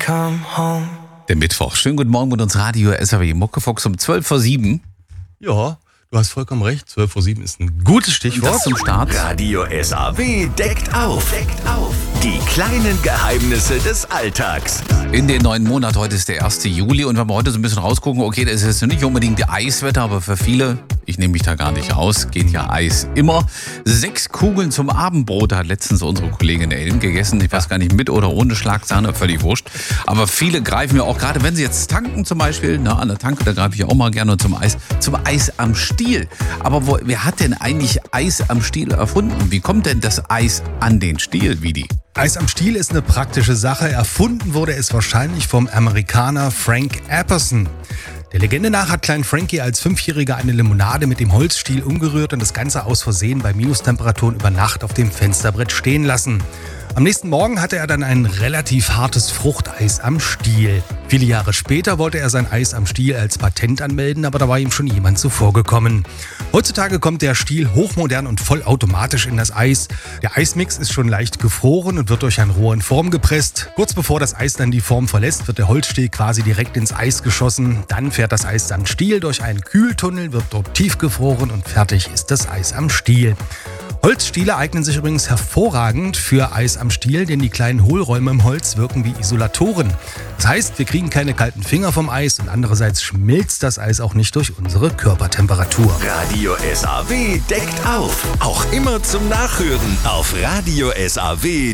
come home. Der Mittwoch. Schönen guten Morgen mit uns Radio SAW Muckefuchs um 12:07 Uhr. Ja, du hast vollkommen recht. 12:07 Uhr ist ein gutes Stichwort. Das zum Start. Radio SAW deckt auf. Die kleinen Geheimnisse des Alltags. In den neuen Monat, heute ist der 1. Juli und wenn wir heute so ein bisschen rausgucken, okay, das ist jetzt nicht unbedingt die Eiswetter, aber für viele, ich nehme mich da gar nicht aus, geht ja Eis immer. 6 Kugeln zum Abendbrot hat letztens unsere Kollegin Ellen gegessen. Ich weiß gar nicht, mit oder ohne Schlagsahne, völlig wurscht. Aber viele greifen ja auch, gerade wenn sie jetzt tanken zum Beispiel, an der Tanke, da greife ich auch mal gerne zum Eis am Stiel. Aber wer hat denn eigentlich Eis am Stiel erfunden? Wie kommt denn das Eis an den Stiel, Vidi? Eis am Stiel ist eine praktische Sache. Erfunden wurde es wahrscheinlich vom Amerikaner Frank Apperson. Der Legende nach hat Klein Frankie als 5-Jähriger eine Limonade mit dem Holzstiel umgerührt und das Ganze aus Versehen bei Minustemperaturen über Nacht auf dem Fensterbrett stehen lassen. Am nächsten Morgen hatte er dann ein relativ hartes Fruchteis am Stiel. Viele Jahre später wollte er sein Eis am Stiel als Patent anmelden, aber da war ihm schon jemand zuvorgekommen. Heutzutage kommt der Stiel hochmodern und vollautomatisch in das Eis. Der Eismix ist schon leicht gefroren und wird durch ein Rohr in Form gepresst. Kurz bevor das Eis dann die Form verlässt, wird der Holzstiel quasi direkt ins Eis geschossen. Dann fährt das Eis am Stiel durch einen Kühltunnel, wird dort tiefgefroren und fertig ist das Eis am Stiel. Holzstiele eignen sich übrigens hervorragend für Eis am Stiel, denn die kleinen Hohlräume im Holz wirken wie Isolatoren. Das heißt, wir kriegen keine kalten Finger vom Eis und andererseits schmilzt das Eis auch nicht durch unsere Körpertemperatur. Radio SAW deckt auf. Auch immer zum Nachhören auf radiosaw.de.